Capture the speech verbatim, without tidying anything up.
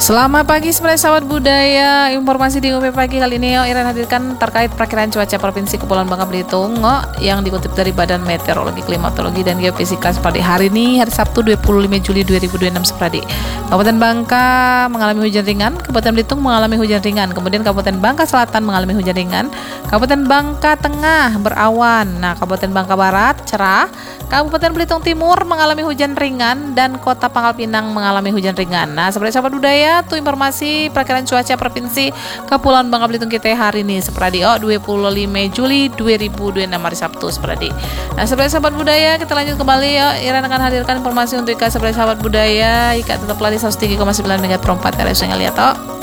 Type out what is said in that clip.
Selamat pagi sebenarnya sahabat budaya. Informasi di U P Pagi kali ini yo Iren hadirkan terkait perakiraan cuaca Provinsi Kepulauan Bangka Belitung yo, yang dikutip dari Badan Meteorologi, Klimatologi dan Geofisika pada hari ini hari Sabtu dua puluh lima Juli dua ribu dua puluh enam sepradi. Kabupaten Bangka mengalami hujan ringan, Kabupaten Belitung mengalami hujan ringan, kemudian Kabupaten Bangka Selatan mengalami hujan ringan, Kabupaten Bangka Tengah berawan, nah Kabupaten Bangka Barat cerah, Kabupaten Belitung Timur mengalami hujan ringan dan Kota Pangkal Pinang mengalami hujan ringan. Nah, seperti sahabat budaya, tuh informasi perakiraan cuaca Provinsi Kepulauan Bangka Belitung kita hari ini seperti oh dua puluh lima Juli dua ribu dua puluh enam hari Sabtu seperti. Nah, seperti sahabat budaya, kita lanjut kembali ya. Iren akan hadirkan informasi untuk Ika seperti sahabat budaya. Ika tetaplah di seratus tiga koma sembilan megahertz per empat R S ngeliat toh.